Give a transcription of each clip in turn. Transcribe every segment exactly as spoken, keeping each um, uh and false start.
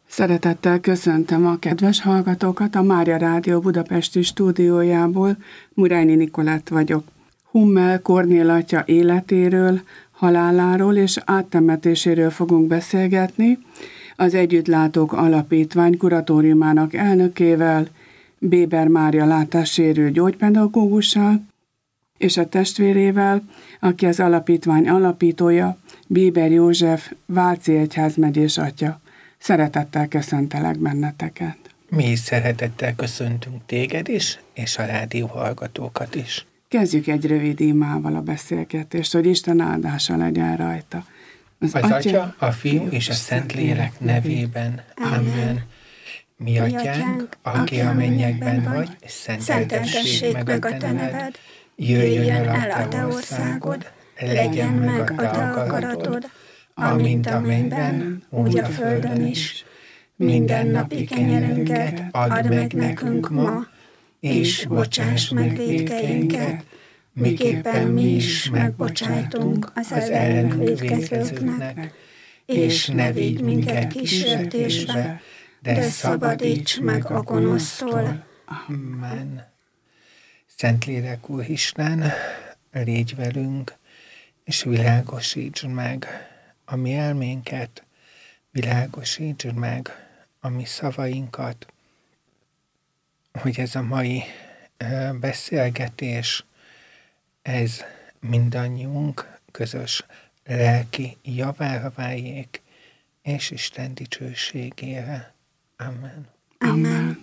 Szeretettel köszöntöm a kedves hallgatókat a Mária Rádió budapesti stúdiójából. Murányi Nikolett vagyok. Hummel Kornél atya életéről, haláláról és áttemetéséről fogunk beszélgetni az Együttlátók Alapítvány kuratóriumának elnökével, Béber Mária látássérült gyógypedagógussal, és a testvérével, aki az alapítvány alapítója, Béber József, Váci egyházmegyés atya. Szeretettel köszöntelek benneteket. Mi is szeretettel köszöntünk téged is, és a rádió hallgatókat is. Kezdjük egy rövid imával a beszélgetést, hogy Isten áldása legyen rajta. Az, az Atya, Atya, a Fiú és a Szentlélek nevében. Amen. Mi Atyánk, aki a mennyekben vagy, szenteltessék meg a te neved, jöjjön el a te országod, legyen meg a te akaratod, amint a mennyben, úgy a földön is. Minden napi kenyerünket add meg nekünk ma, és bocsáss meg vétkeinket, miképpen mi is megbocsájtunk az ellenünk vétkezőknek, és ne vigy minket kísértésbe, de szabadíts meg a gonosztól. Amen. Szentlélek Úristen, légy velünk, és világosítsd meg a mi elménket, világosítsd meg a mi szavainkat, hogy ez a mai beszélgetés, ez mindannyiunk közös lelki javára váljék, és Isten dicsőségére. Amen. Amen.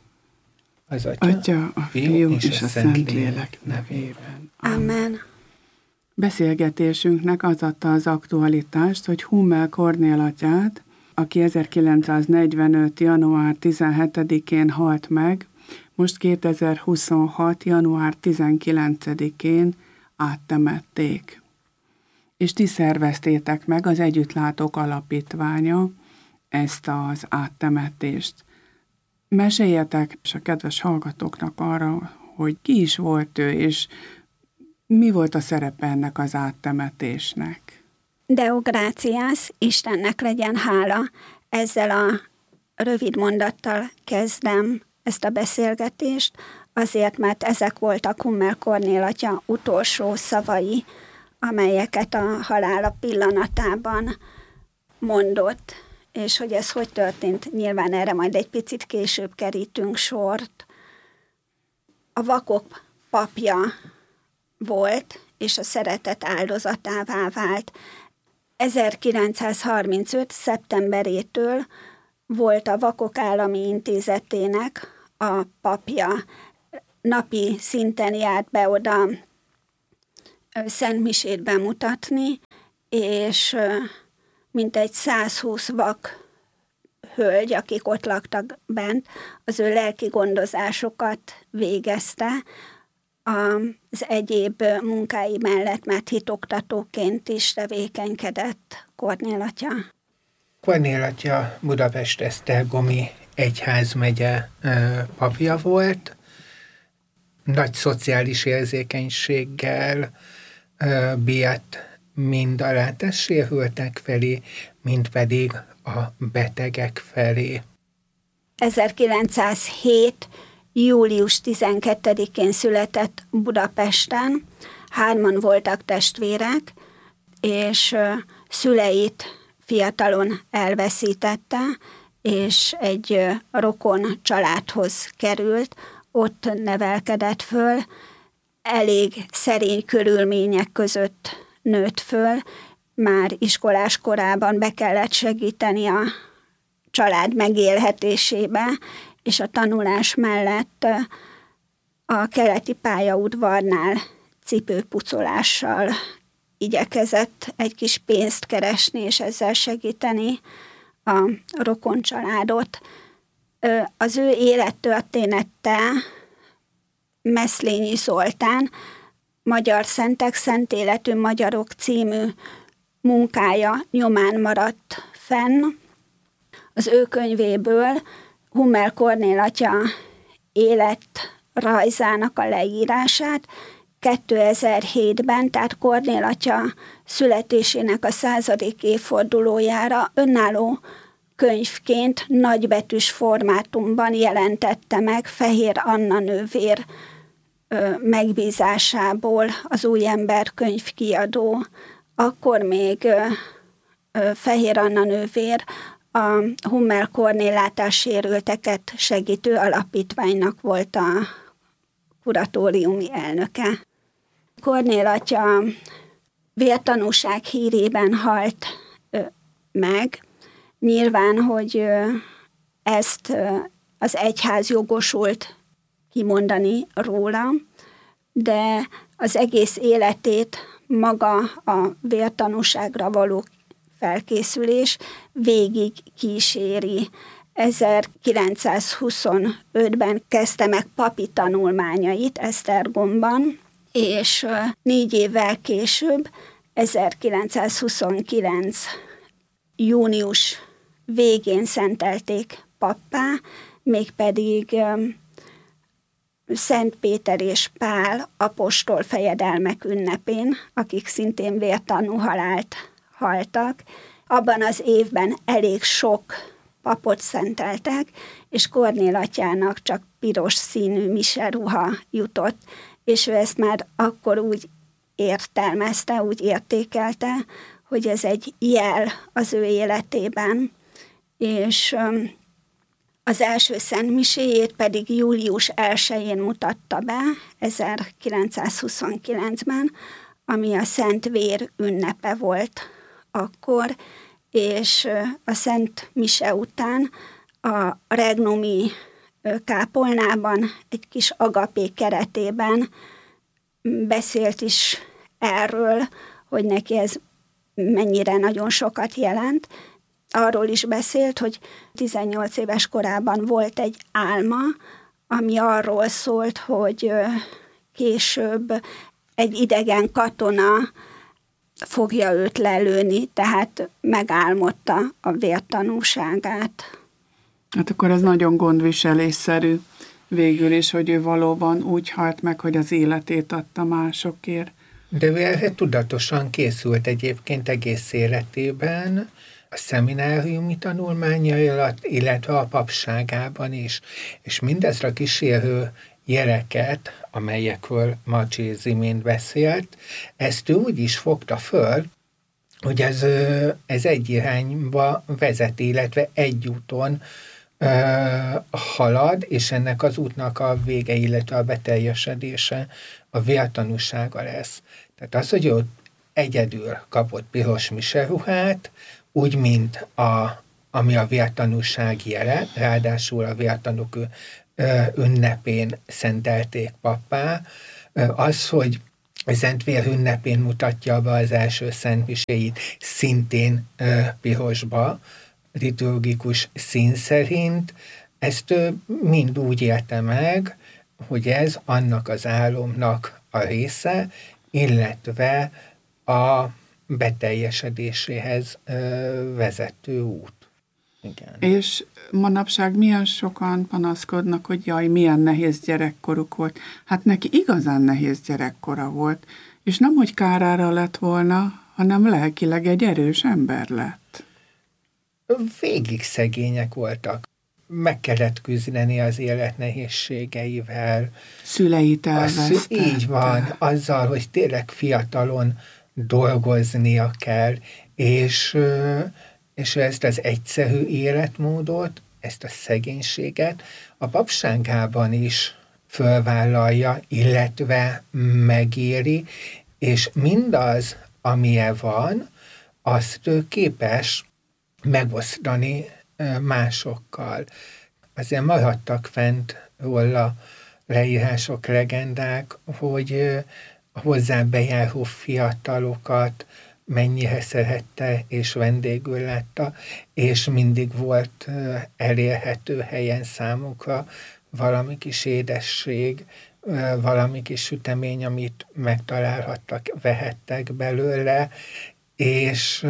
Az Atya, Atya a Fiú és, és a Szentlélek nevében. Amen. Beszélgetésünknek az adta az aktualitást, hogy Hummel Kornél atyát, aki ezerkilencszáznegyvenöt. január tizenhetedikén halt meg, most kétezer-huszonhat. január tizenkilencedikén áttemették. És ti szerveztétek meg, az Együttlátók Alapítványa, ezt az áttemetést. Meséljetek és a kedves hallgatóknak arra, hogy ki is volt ő, és mi volt a szerepe ennek az áttemetésnek? Deo gratias, Istennek legyen hála. Ezzel a rövid mondattal kezdem ezt a beszélgetést, azért, mert ezek voltak Hummel Kornél atya utolsó szavai, amelyeket a halála pillanatában mondott, és hogy ez hogy történt, nyilván erre majd egy picit később kerítünk sort. A vakok papja volt, és a szeretet áldozatává vált. ezerkilencszázharmincöt. szeptemberétől volt a Vakok Állami Intézetének a papja. Napi szinten járt be oda szentmisét bemutatni, és mintegy százhúsz vak hölgy, akik ott laktak bent, az ő lelki gondozásokat végezte az egyéb munkái mellett, mert hitoktatóként is tevékenykedett Kornél atya. Kornél atya Budapest-Esztergomi egyházmegye papja volt, nagy szociális érzékenységgel bírt mind a látássérültek felé, mind pedig a betegek felé. ezerkilencszázhét. július tizenkettedikén született Budapesten, hárman voltak testvérek, és szüleit fiatalon elveszítette, és egy rokon családhoz került, ott nevelkedett föl, elég szerény körülmények között nőtt föl, már iskolás korában be kellett segíteni a család megélhetésébe, és a tanulás mellett a keleti pályaudvarnál cipőpucolással igyekezett egy kis pénzt keresni, és ezzel segíteni a rokon családot. Az ő élettörténete Meszlényi Zoltán Magyar Szentek, Szent Életű Magyarok című munkája nyomán maradt fenn. Az ő könyvéből Hummel Kornél atya életrajzának a leírását kétezer-hétben, tehát Kornél atya születésének a századik évfordulójára önálló könyvként nagybetűs formátumban jelentette meg Fehér Anna nővér megbízásából az Új Ember könyvkiadó. Akkor még Fehér Anna nővér a Hummel Kornél látássérülteket segítő alapítványnak volt a kuratóriumi elnöke. Kornél atya vértanúság hírében halt meg. Nyilván, hogy ezt az egyház jogosult kimondani róla, de az egész életét maga a vértanúságra való felkészülés végig kíséri. ezerkilencszázhuszonötben kezdte meg papi tanulmányait Esztergomban, és négy évvel később, ezerkilencszázhuszonkilenc június végén szentelték pappá, mégpedig Szent Péter és Pál apostol fejedelmek ünnepén, akik szintén vértanú halált haltak. Abban az évben elég sok papot szenteltek, és Kornél atyának csak piros színű miseruha jutott, és ő ezt már akkor úgy értelmezte, úgy értékelte, hogy ez egy jel az ő életében, és az első szentmiséjét pedig július elsején mutatta be, ezerkilencszázhuszonkilencben, ami a Szent Vér ünnepe volt akkor, és a Szent Mise után a regnumi kápolnában egy kis agapé keretében beszélt is erről, hogy neki ez mennyire nagyon sokat jelent. Arról is beszélt, hogy tizennyolc éves korában volt egy álma, ami arról szólt, hogy később egy idegen katona fogja őt lelőni, tehát megálmodta a vértanúságát. Hát akkor ez nagyon gondviselésszerű végül is, hogy ő valóban úgy halt meg, hogy az életét adta másokért. De ő erre tudatosan készült egyébként egész életében, a szemináriumi tanulmányai alatt, illetve a papságában is. És mindezre kísérő jeleket, amelyekről Marcsi imént beszélt, ezt ő úgy is fogta föl, hogy ez, ez egy irányba vezet, illetve egy úton uh, halad, és ennek az útnak a vége, illetve a beteljesedése a vértanúsága lesz. Tehát az, hogy ő egyedül kapott piros miseruhát, úgy, mint a, ami a vértanúság jele, ráadásul a vértanúk ünnepén szentelték pappá, az, hogy a Szentvér ünnepén mutatja be az első szentmiséit szintén pirosba, liturgikus szín szerint, ezt mind úgy élte meg, hogy ez annak az álomnak a része, illetve a beteljesedéséhez vezető út. Igen. És manapság milyen sokan panaszkodnak, hogy jaj, milyen nehéz gyerekkoruk volt. Hát neki igazán nehéz gyerekkora volt, és nem, hogy kárára lett volna, hanem lelkileg egy erős ember lett. Végig szegények voltak. Meg kellett küzdeni az élet nehézségeivel. Szüleit elvesztette. Így van, azzal, hogy tényleg fiatalon dolgoznia kell, és, és ezt az egyszerű életmódot, ezt a szegénységet a papságában is fölvállalja, illetve megéri, és mindaz, amilyen van, azt képes megosztani másokkal. Azért maradtak fent róla leírások, legendák, hogy a hozzá bejáró fiatalokat mennyire szerette és vendégül látta, és mindig volt elérhető helyen számukra valami kis édesség, valami kis sütemény, amit megtalálhattak, vehettek belőle, és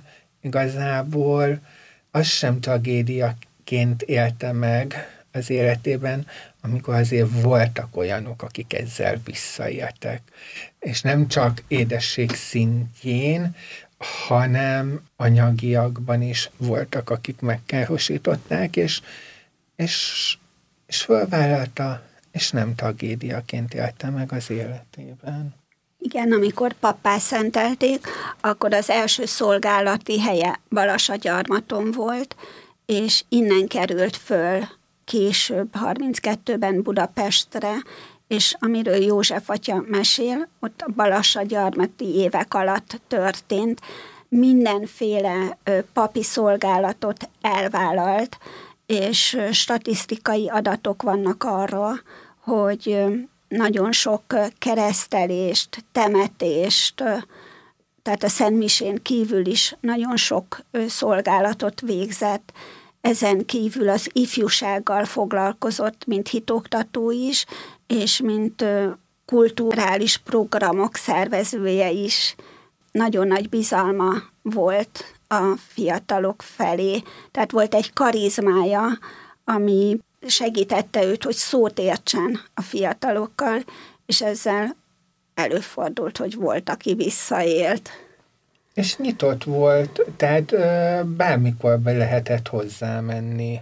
igazából az sem tragédiaként élte meg az életében, amikor azért voltak olyanok, akik ezzel visszaéltek. És nem csak édesség szintjén, hanem anyagiakban is voltak, akik megkárosították, és, és, és fölvállalta, és nem tragédiaként élte meg az életében. Igen, amikor pappá szentelték, akkor az első szolgálati helye Balassagyarmaton volt, és innen került föl később, harminckettőben Budapestre, és amiről József atya mesél, ott a Balassagyarmati évek alatt történt, mindenféle papi szolgálatot elvállalt, és statisztikai adatok vannak arról, hogy nagyon sok keresztelést, temetést, tehát a szentmisén kívül is nagyon sok szolgálatot végzett. Ezen kívül az ifjúsággal foglalkozott, mint hitoktató is, és mint kulturális programok szervezője is. Nagyon nagy bizalma volt a fiatalok felé. Tehát volt egy karizmája, ami segítette őt, hogy szót értsen a fiatalokkal, és ezzel előfordult, hogy volt, aki visszaélt. És nyitott volt, tehát bármikor be lehetett hozzá menni.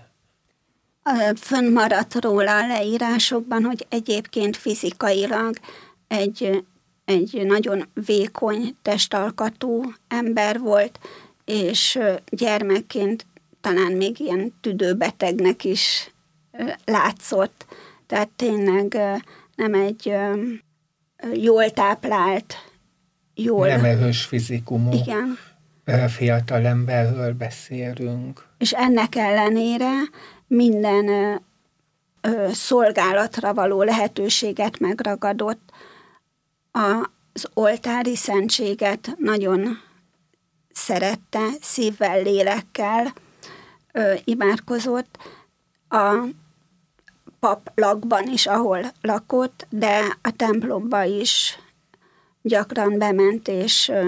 Fönnmaradt róla a leírásokban, hogy egyébként fizikailag egy, egy nagyon vékony testalkatú ember volt, és gyermekként talán még ilyen tüdőbetegnek is látszott. Tehát tényleg nem egy jól táplált, jól... Nem erős fizikumú igen. fiatal emberről beszélünk. És ennek ellenére minden ö, ö, szolgálatra való lehetőséget megragadott. Az oltári szentséget nagyon szerette, szívvel, lélekkel ö, imádkozott. A paplakban is, ahol lakott, de a templomba is gyakran bement, és ö,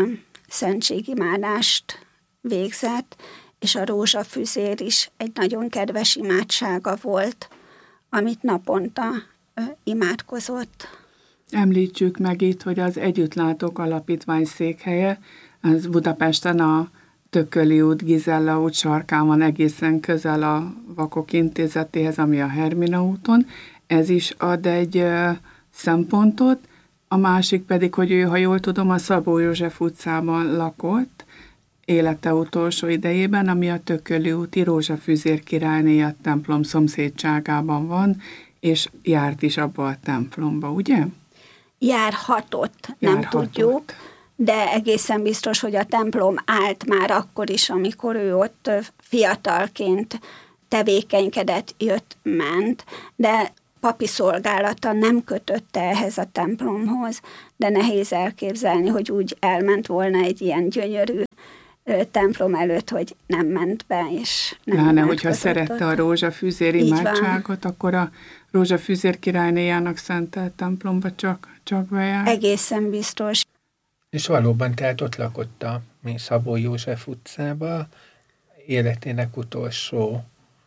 szentségimádást végzett, és a rózsafüzér is egy nagyon kedves imádsága volt, amit naponta ö, imádkozott. Említsük meg itt, hogy az Együttlátók Alapítvány székhelye, az Budapesten a Tököli út, Gizella út sarkán van, egészen közel a Vakok Intézetéhez, ami a Hermina úton. Ez is ad egy ö, szempontot, a másik pedig, hogy ő, ha jól tudom, a Szabó József utcában lakott, élete utolsó idejében, ami a Tököli úti Rózsafüzér királyné a templom szomszédságában van, és járt is abba a templomba, ugye? Járhatott, nem Járhatott. tudjuk, de egészen biztos, hogy a templom állt már akkor is, amikor ő ott fiatalként tevékenykedett, jött, ment, de papi szolgálata nem kötötte ehhez a templomhoz, de nehéz elképzelni, hogy úgy elment volna egy ilyen gyönyörű templom előtt, hogy nem ment be, és nem Láne, hogyha szerette ott. a rózsafüzér imádságot, akkor a Rózsafüzér királynéjának szentelt templomba csak, csak bejár. Egészen biztos. És valóban, tehát ott lakott a mi Szabó József utcába, életének utolsó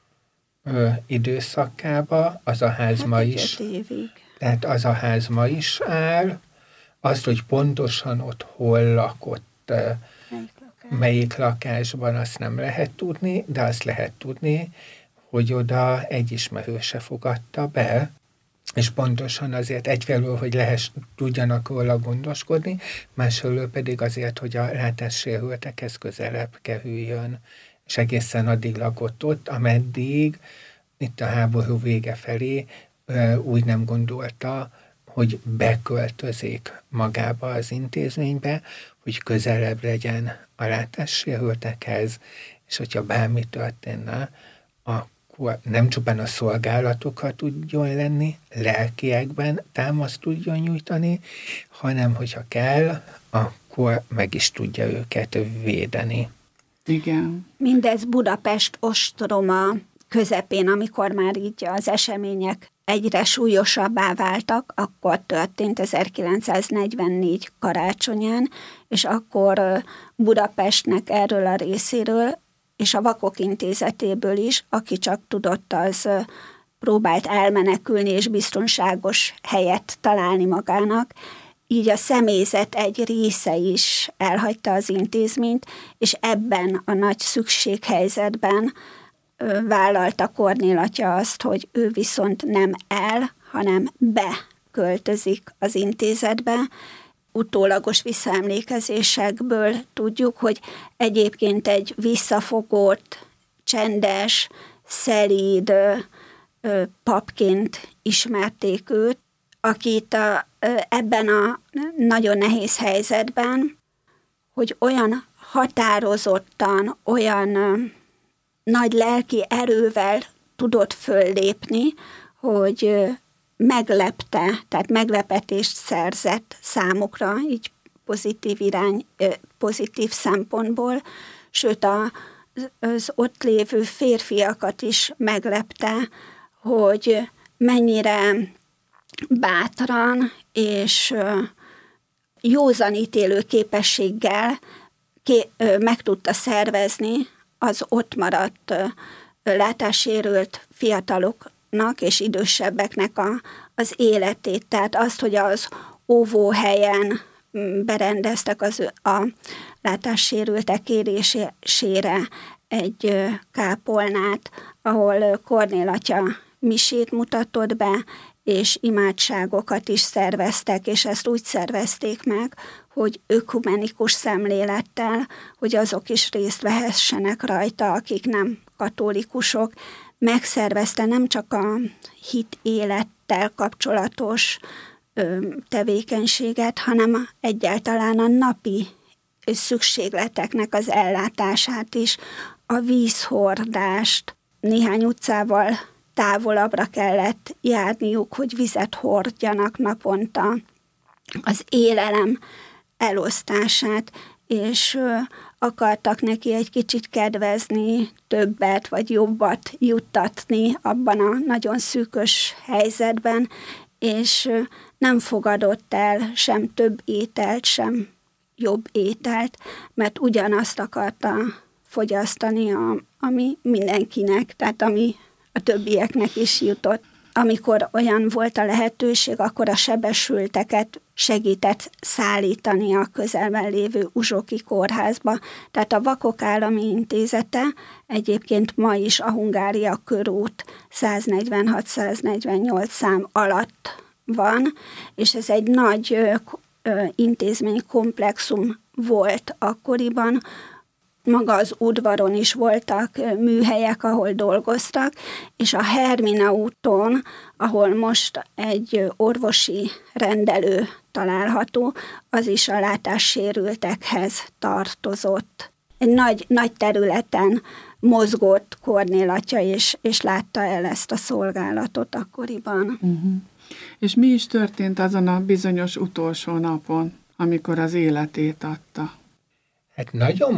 ö, időszakába, az a ház hát ma is. Évig. Tehát az a ház ma is áll. Azt, hogy pontosan ott hol lakott, ö, melyik, lakás. melyik lakásban, azt nem lehet tudni, de azt lehet tudni, hogy oda egy ismerőse fogadta be, és pontosan azért egyfelől, hogy lehess, tudjanak róla gondoskodni, másfelől pedig azért, hogy a látássérültekhez közelebb kerüljön, és egészen addig lakott ott, ameddig itt a háború vége felé úgy nem gondolta, hogy beköltözik magába az intézménybe, hogy közelebb legyen a látássérültekhez, és hogyha bármi történne, akkor nem csupán a szolgálatokat tudjon lenni, lelkiekben támaszt tudjon nyújtani, hanem hogyha kell, akkor meg is tudja őket védeni. Igen. Mindez Budapest ostroma közepén, amikor már így az események egyre súlyosabbá váltak, akkor történt ezerkilencszáznegyvennégy karácsonyán, és akkor Budapestnek erről a részéről, és a Vakok Intézetéből is, aki csak tudott, az próbált elmenekülni és biztonságos helyet találni magának, így a személyzet egy része is elhagyta az intézményt, és ebben a nagy szükséghelyzetben vállalta Kornél atya azt, hogy ő viszont nem el, hanem beköltözik az intézetbe. Utólagos visszaemlékezésekből tudjuk, hogy egyébként egy visszafogott, csendes, szelíd papként ismerték őt, akit a, ebben a nagyon nehéz helyzetben, hogy olyan határozottan, olyan nagy lelki erővel tudott föllépni, hogy meglepte, tehát meglepetést szerzett számukra, így pozitív irány, pozitív szempontból, sőt a, az ott lévő férfiakat is meglepte, hogy mennyire bátran és józanítélő képességgel meg tudta szervezni az ott maradt látássérült fiataloknak és idősebbeknek a, az életét. Tehát azt, hogy az óvóhelyen berendeztek az, a látássérültek kérésére egy kápolnát, ahol Kornél atya misét mutatott be, és imádságokat is szerveztek, és ezt úgy szervezték meg, hogy ökumenikus szemlélettel, hogy azok is részt vehessenek rajta, akik nem katolikusok. Megszervezte nem csak a hit élettel kapcsolatos ö, tevékenységet, hanem egyáltalán a napi szükségleteknek az ellátását is, a vízhordást. Néhány utcával távolabbra kellett járniuk, hogy vizet hordjanak naponta, az élelem elosztását, és ö, akartak neki egy kicsit kedvezni, többet vagy jobbat juttatni abban a nagyon szűkös helyzetben, és ö, nem fogadott el sem több ételt, sem jobb ételt, mert ugyanazt akarta fogyasztani, a, ami mindenkinek, tehát ami a többieknek is jutott. Amikor olyan volt a lehetőség, akkor a sebesülteket segített szállítani a közelben lévő Uzsoki kórházba. Tehát a Vakok Állami Intézete egyébként ma is a Hungária körút száznegyvenhat száznegyvennyolc szám alatt van, és ez egy nagy ö, ö, intézménykomplexum volt akkoriban. Maga az udvaron is voltak műhelyek, ahol dolgoztak, és a Hermina úton, ahol most egy orvosi rendelő található, az is a látássérültekhez tartozott. Egy nagy, nagy területen mozgott Kornél atya, és, és látta el ezt a szolgálatot akkoriban. Uh-huh. És mi is történt azon a bizonyos utolsó napon, amikor az életét adta? Hát nagyon